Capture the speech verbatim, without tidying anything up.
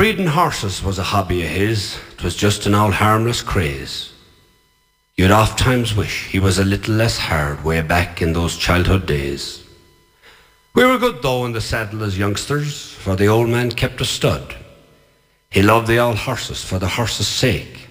breeding horses was a hobby of his. 'Twas just an old harmless craze. You'd oft times wish he was a little less hard way back in those childhood days. We were good though in the saddle as youngsters, for the old man kept a stud. He loved the old horses for the horses' sake,